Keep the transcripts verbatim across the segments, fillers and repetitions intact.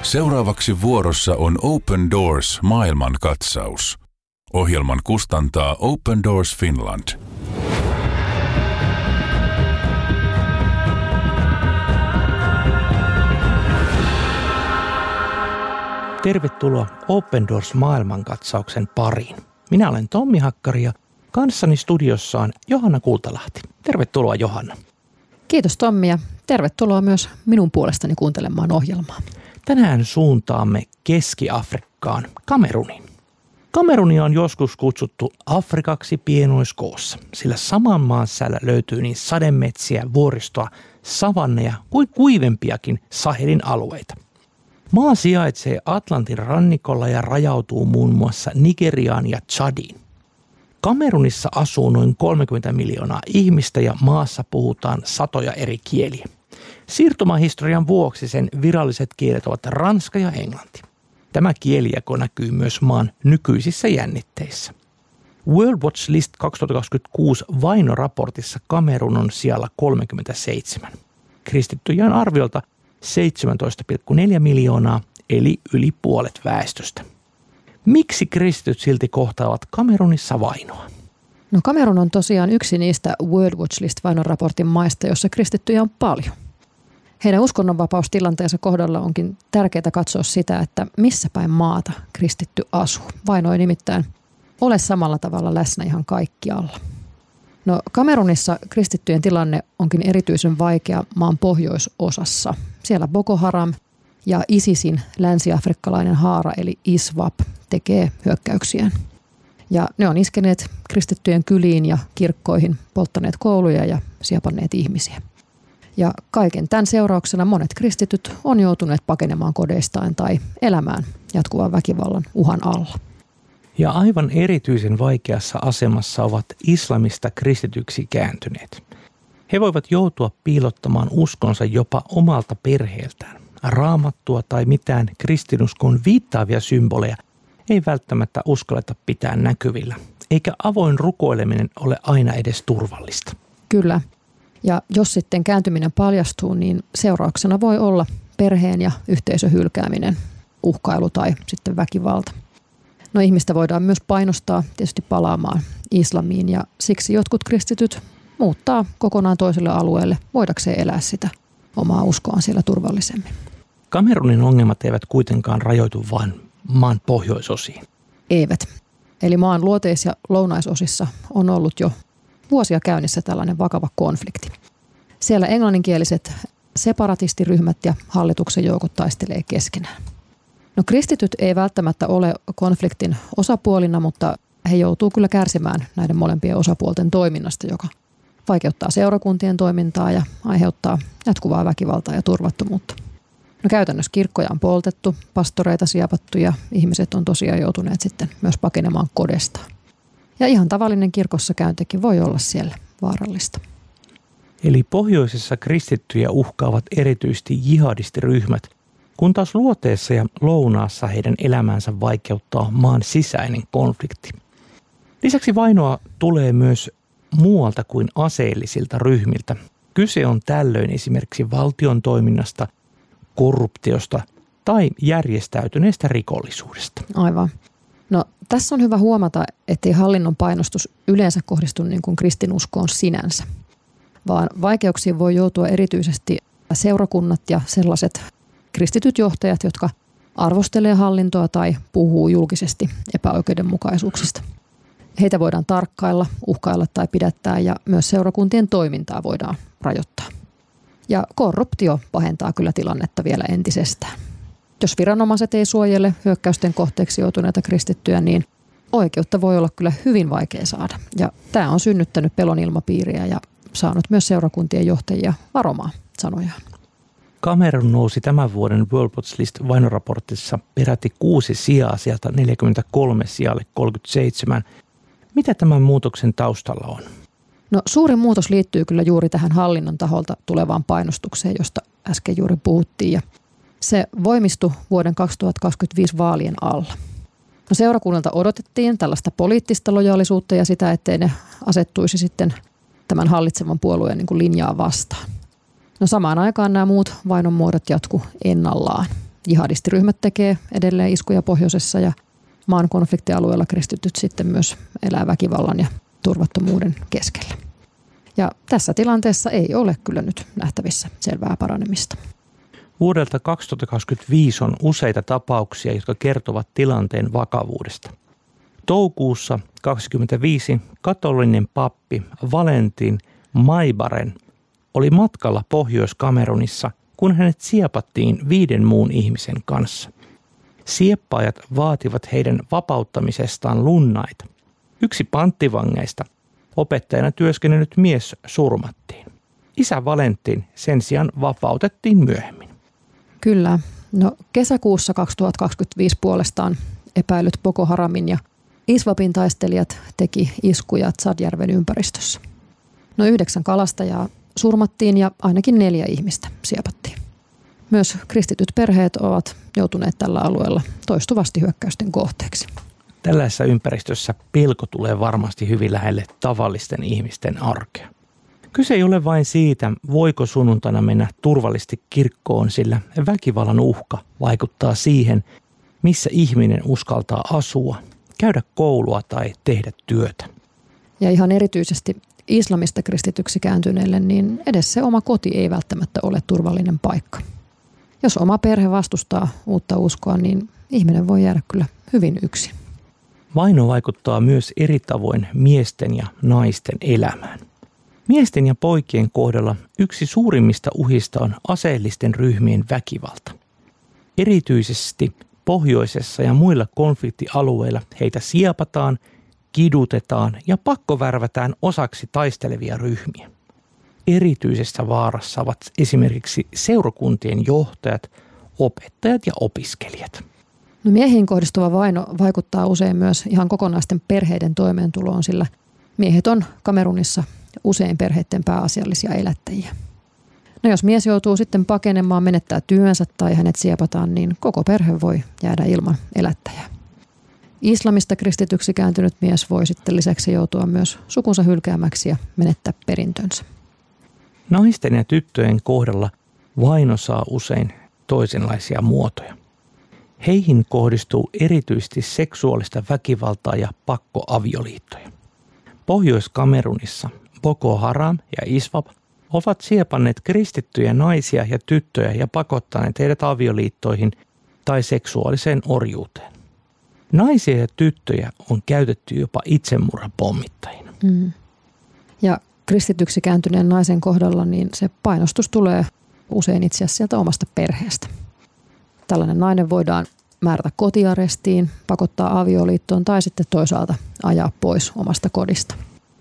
Seuraavaksi vuorossa on Open Doors maailmankatsaus. Ohjelman kustantaa Open Doors Finland. Tervetuloa Open Doors maailmankatsauksen pariin. Minä olen Tommi Hakkari ja kanssani studiossa on Johanna Kultalahti. Tervetuloa Johanna. Kiitos Tommi ja tervetuloa myös minun puolestani kuuntelemaan ohjelmaa. Tänään suuntaamme Keski-Afrikkaan, Kameruniin. Kamerunia on joskus kutsuttu Afrikaksi pienoiskoossa, sillä saman maan sisällä löytyy niin sademetsiä, vuoristoa, savanneja kuin kuivempiakin Sahelin alueita. Maa sijaitsee Atlantin rannikolla ja rajautuu muun muassa Nigeriaan ja Tšadiin. Kamerunissa asuu noin kolmekymmentä miljoonaa ihmistä ja maassa puhutaan satoja eri kieliä. Siirtomahistorian vuoksi sen viralliset kielet ovat ranska ja englanti. Tämä kielijako näkyy myös maan nykyisissä jännitteissä. World Watch List kaksituhattakaksikymmentäkuusi vainoraportissa Kamerun on sijalla kolmekymmentäseitsemän. Kristittyjä on arviolta seitsemäntoista pilkku neljä miljoonaa, eli yli puolet väestöstä. Miksi kristityt silti kohtaavat Kamerunissa vainoa? No Kamerun on tosiaan yksi niistä World Watch List -vainoraportin maista, jossa kristittyjä on paljon. Heidän uskonnonvapaustilanteensa kohdalla onkin tärkeää katsoa sitä, että missä päin maata kristitty asuu. Vaino ei nimittäin ole samalla tavalla läsnä ihan kaikkialla. No Kamerunissa kristittyjen tilanne onkin erityisen vaikea maan pohjoisosassa. Siellä Boko Haram ja ISISin länsi-afrikkalainen haara eli ISWAP tekee hyökkäyksiään. Ja ne on iskeneet kristittyjen kyliin ja kirkkoihin, polttaneet kouluja ja siepanneet ihmisiä. Ja kaiken tämän seurauksena monet kristityt on joutuneet pakenemaan kodeistaan tai elämään jatkuvan väkivallan uhan alla. Ja aivan erityisen vaikeassa asemassa ovat islamista kristityksi kääntyneet. He voivat joutua piilottamaan uskonsa jopa omalta perheeltään. Raamattua tai mitään kristinuskoon viittaavia symboleja ei välttämättä uskalleta pitää näkyvillä, eikä avoin rukoileminen ole aina edes turvallista. Kyllä. Ja jos sitten kääntyminen paljastuu, niin seurauksena voi olla perheen ja yhteisön hylkääminen, uhkailu tai sitten väkivalta. No ihmistä voidaan myös painostaa tietysti palaamaan islamiin ja siksi jotkut kristityt muuttaa kokonaan toiselle alueelle voidakseen elää sitä omaa uskoaan siellä turvallisemmin. Kamerunin ongelmat eivät kuitenkaan rajoitu vain maan pohjoisosiin. Eivät. Eli maan luoteis- ja lounaisosissa on ollut jo vuosia käynnissä tällainen vakava konflikti. Siellä englanninkieliset separatistiryhmät ja hallituksen joukot taistelee keskenään. No kristityt ei välttämättä ole konfliktin osapuolina, mutta he joutuu kyllä kärsimään näiden molempien osapuolten toiminnasta, joka vaikeuttaa seurakuntien toimintaa ja aiheuttaa jatkuvaa väkivaltaa ja turvattomuutta. No käytännössä kirkkoja on poltettu, pastoreita siepattu ja ihmiset on tosiaan joutuneet sitten myös pakenemaan kodestaan. Ja ihan tavallinen kirkossa käyntikin voi olla siellä vaarallista. Eli pohjoisessa kristittyjä uhkaavat erityisesti jihadistiryhmät, kun taas luoteessa ja lounaassa heidän elämänsä vaikeuttaa maan sisäinen konflikti. Lisäksi vainoa tulee myös muualta kuin aseellisilta ryhmiltä. Kyse on tällöin esimerkiksi valtion toiminnasta, korruptiosta tai järjestäytyneestä rikollisuudesta. Aivan. No tässä on hyvä huomata, ettei hallinnon painostus yleensä kohdistu niin kuin kristinuskoon sinänsä, vaan vaikeuksiin voi joutua erityisesti seurakunnat ja sellaiset kristityt johtajat, jotka arvostelee hallintoa tai puhuu julkisesti epäoikeudenmukaisuuksista. Heitä voidaan tarkkailla, uhkailla tai pidättää ja myös seurakuntien toimintaa voidaan rajoittaa. Ja korruptio pahentaa kyllä tilannetta vielä entisestään. Jos viranomaiset ei suojele hyökkäysten kohteeksi joutuneita kristittyjä, niin oikeutta voi olla kyllä hyvin vaikea saada. Ja tämä on synnyttänyt pelon ilmapiiriä ja saanut myös seurakuntien johtajia varomaan sanojaan. Kamerun nousi tämän vuoden World Watch List -vainoraportissa peräti kuusi sijaa sieltä neljäkymmentäkolme sijalle kolmekymmentäseitsemän. Mitä tämän muutoksen taustalla on? No suurin muutos liittyy kyllä juuri tähän hallinnon taholta tulevaan painostukseen, josta äsken juuri puhuttiin. Ja se voimistui vuoden kaksituhattakaksikymmentäviisi vaalien alla. No seurakunnalta odotettiin tällaista poliittista lojaalisuutta ja sitä, ettei ne asettuisi sitten tämän hallitsevan puolueen niin kuin linjaa vastaan. No samaan aikaan nämä muut vainon muodot jatku ennallaan. Jihadistiryhmät tekee edelleen iskuja pohjoisessa ja maan konfliktialueella kristityt sitten myös elää väkivallan ja turvattomuuden keskellä. Ja tässä tilanteessa ei ole kyllä nyt nähtävissä selvää paranemista. Vuodelta kaksituhattakaksikymmentäviisi on useita tapauksia, jotka kertovat tilanteen vakavuudesta. Toukokuussa kaksikymmentäviisi katolinen pappi Valentin Maibaren oli matkalla Pohjois-Kamerunissa, kun hänet siepattiin viiden muun ihmisen kanssa. Sieppaajat vaativat heidän vapauttamisestaan lunnaita. Yksi panttivangeista, opettajana työskennellyt mies, surmattiin. Isä Valentin sen sijaan vapautettiin myöhemmin. Kyllä. No kesäkuussa kaksituhattakaksikymmentäviisi puolestaan epäilyt Boko Haramin ja ISWAPin taistelijat teki iskuja Tsadjärven ympäristössä. No yhdeksän kalastajaa surmattiin ja ainakin neljä ihmistä siepattiin. Myös kristityt perheet ovat joutuneet tällä alueella toistuvasti hyökkäysten kohteeksi. Tällaisessa ympäristössä pelko tulee varmasti hyvin lähelle tavallisten ihmisten arkea. Kyse ei ole vain siitä, voiko sunnuntaina mennä turvallisesti kirkkoon, sillä väkivallan uhka vaikuttaa siihen, missä ihminen uskaltaa asua, käydä koulua tai tehdä työtä. Ja ihan erityisesti islamista kristityksi kääntyneille, niin edes se oma koti ei välttämättä ole turvallinen paikka. Jos oma perhe vastustaa uutta uskoa, niin ihminen voi jäädä kyllä hyvin yksin. Vaino vaikuttaa myös eri tavoin miesten ja naisten elämään. Miesten ja poikien kohdalla yksi suurimmista uhista on aseellisten ryhmien väkivalta. Erityisesti pohjoisessa ja muilla konfliktialueilla heitä siepataan, kidutetaan ja pakkovärvätään osaksi taistelevia ryhmiä. Erityisessä vaarassa ovat esimerkiksi seurakuntien johtajat, opettajat ja opiskelijat. No miehiin kohdistuva vaino vaikuttaa usein myös ihan kokonaisten perheiden toimeentuloon, sillä miehet on Kamerunissa usein perheiden pääasiallisia elättäjiä. No jos mies joutuu sitten pakenemaan, menettää työnsä tai hänet siepataan, niin koko perhe voi jäädä ilman elättäjää. Islamista kristityksi kääntynyt mies voi sitten lisäksi joutua myös sukunsa hylkäämäksi ja menettää perintönsä. Naisten ja tyttöjen kohdalla vaino saa usein toisenlaisia muotoja. Heihin kohdistuu erityisesti seksuaalista väkivaltaa ja pakkoavioliittoja. Pohjois-Kamerunissa Boko Haram ja ISWAP ovat siepanneet kristittyjä naisia ja tyttöjä ja pakottaneet heidät avioliittoihin tai seksuaaliseen orjuuteen. Naisia ja tyttöjä on käytetty jopa itsemurhapommittajina. Mm. Ja kristityksi kääntyneen naisen kohdalla niin se painostus tulee usein itse asiassa sieltä omasta perheestä. Tällainen nainen voidaan määrätä kotiarestiin, pakottaa avioliittoon tai sitten toisaalta ajaa pois omasta kodista.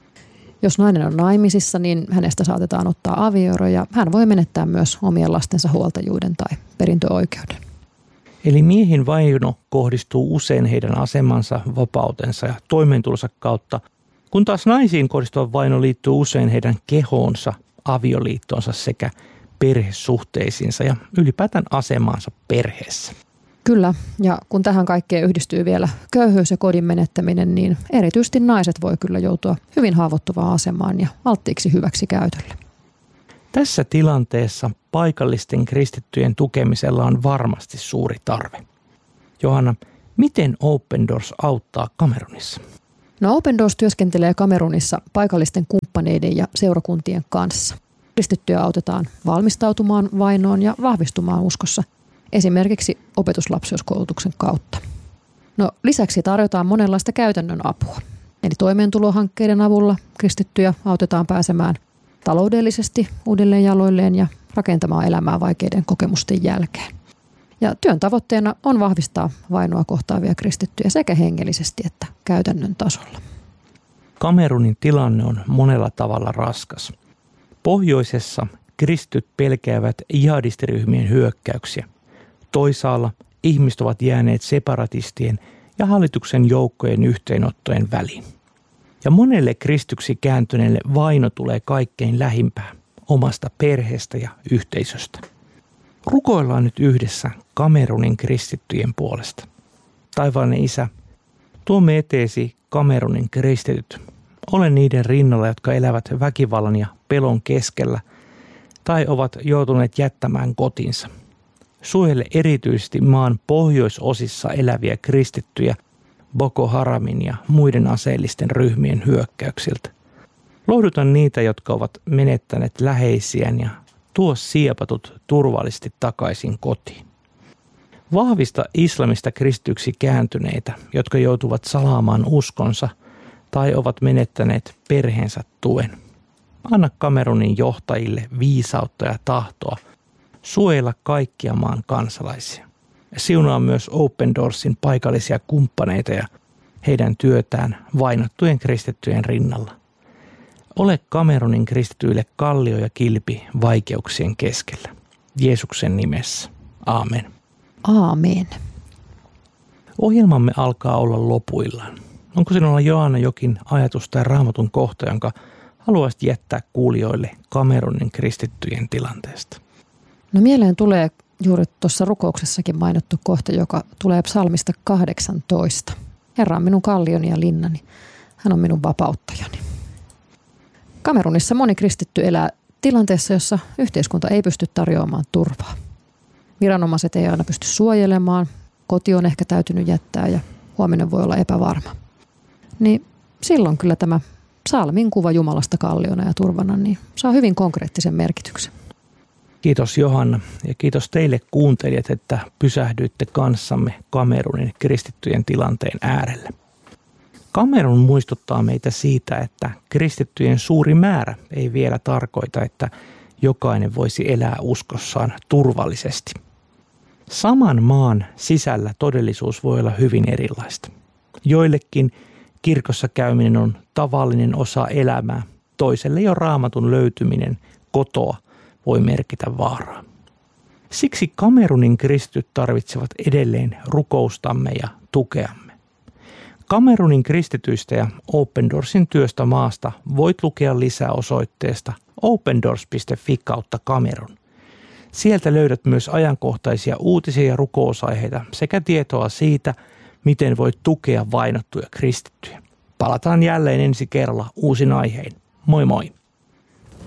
Jos nainen on naimisissa, niin hänestä saatetaan ottaa avioero ja hän voi menettää myös omien lastensa huoltajuuden tai perintöoikeuden. Eli miehin vaino kohdistuu usein heidän asemansa, vapautensa ja toimeentulonsa kautta, kun taas naisiin kohdistuva vaino liittyy usein heidän kehoonsa, avioliittoonsa sekä perhesuhteisiinsa ja ylipäätään asemaansa perheessä. Kyllä, ja kun tähän kaikkeen yhdistyy vielä köyhyys ja kodin menettäminen, niin erityisesti naiset voi kyllä joutua hyvin haavoittuvaan asemaan ja alttiiksi hyväksi käytölle. Tässä tilanteessa paikallisten kristittyjen tukemisella on varmasti suuri tarve. Johanna, miten Open Doors auttaa Kamerunissa? No Open Doors työskentelee Kamerunissa paikallisten kumppaneiden ja seurakuntien kanssa. Kristittyjä autetaan valmistautumaan vainoon ja vahvistumaan uskossa, esimerkiksi opetuslapsiuskoulutuksen kautta. No lisäksi tarjotaan monenlaista käytännön apua. Eli toimeentulohankkeiden avulla kristittyjä autetaan pääsemään taloudellisesti uudelleen jaloilleen ja rakentamaan elämää vaikeiden kokemusten jälkeen. Ja työn tavoitteena on vahvistaa vainoa kohtaavia kristittyjä sekä hengellisesti että käytännön tasolla. Kamerunin tilanne on monella tavalla raskas. Pohjoisessa kristityt pelkäävät jihadistiryhmien hyökkäyksiä. Toisaalla ihmiset ovat jääneet separatistien ja hallituksen joukkojen yhteenottojen väliin. Ja monelle kristyksi kääntyneelle vaino tulee kaikkein lähimpään omasta perheestä ja yhteisöstä. Rukoillaan nyt yhdessä Kamerunin kristittyjen puolesta. Taivaallinen Isä, tuomme eteesi Kamerunin kristityt. Ole niiden rinnalla, jotka elävät väkivallan ja pelon keskellä tai ovat joutuneet jättämään kotinsa. suojele erityisesti maan pohjoisosissa eläviä kristittyjä Boko Haramin ja muiden aseellisten ryhmien hyökkäyksiltä. Lohduta niitä, jotka ovat menettäneet läheisiään ja tuo siepatut turvallisesti takaisin kotiin. Vahvista islamista kristityksi kääntyneitä, jotka joutuvat salaamaan uskonsa tai ovat menettäneet perheensä tuen. Anna Kamerunin johtajille viisautta ja tahtoa suojella kaikkia maan kansalaisia. Siunaa myös Open Doorsin paikallisia kumppaneita ja heidän työtään vainottujen kristittyjen rinnalla. Ole Kamerunin kristityille kallio ja kilpi vaikeuksien keskellä. Jeesuksen nimessä. Aamen. Aamen. Ohjelmamme alkaa olla lopuillaan. Onko sinulla, Johanna, jokin ajatus tai raamatun kohta, jonka haluaisit jättää kuulijoille Kamerunin kristittyjen tilanteesta? No mieleen tulee juuri tuossa rukouksessakin mainittu kohta, joka tulee psalmista kahdeksantoista. Herra on minun kallioni ja linnani. Hän on minun vapauttajani. Kamerunissa moni kristitty elää tilanteessa, jossa yhteiskunta ei pysty tarjoamaan turvaa. Viranomaiset ei aina pysty suojelemaan, koti on ehkä täytynyt jättää ja huominen voi olla epävarma. Niin silloin kyllä tämä psalmin kuva Jumalasta kalliona ja turvana niin saa hyvin konkreettisen merkityksen. Kiitos, Johanna, ja kiitos teille kuuntelijat, että pysähdyitte kanssamme Kamerunin kristittyjen tilanteen äärelle. Kamerun muistuttaa meitä siitä, että kristittyjen suuri määrä ei vielä tarkoita, että jokainen voisi elää uskossaan turvallisesti. Saman maan sisällä todellisuus voi olla hyvin erilaista. Joillekin kirkossa käyminen on tavallinen osa elämää, toiselle jo raamatun löytyminen kotoa voi merkitä vaaraa. Siksi Kamerunin kristityt tarvitsevat edelleen rukoustamme ja tukeamme. Kamerunin kristityistä ja Open Doorsin työstä maasta voit lukea lisää osoitteesta opendoors piste fi kautta Kamerun. Sieltä löydät myös ajankohtaisia uutisia ja rukousaiheita sekä tietoa siitä, miten voit tukea vainottuja kristittyjä. Palataan jälleen ensi kerralla uusin aihein. Moi moi!